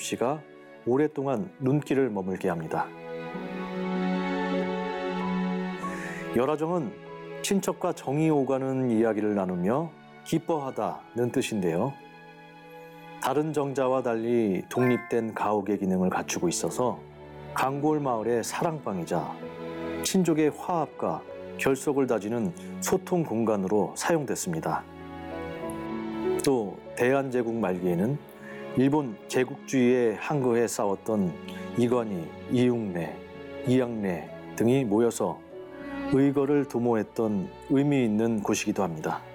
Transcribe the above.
씨가 오랫동안 눈길을 머물게 합니다. 열화정은 친척과 정이 오가는 이야기를 나누며 기뻐하다는 뜻인데요. 다른 정자와 달리 독립된 가옥의 기능을 갖추고 있어서 강골 마을의 사랑방이자 친족의 화합과 결속을 다지는 소통 공간으로 사용됐습니다. 또 대한제국 말기에는 일본 제국주의에 항거해 싸웠던 이관이, 이육래, 이양래 등이 모여서 의거를 도모했던 의미 있는 곳이기도 합니다.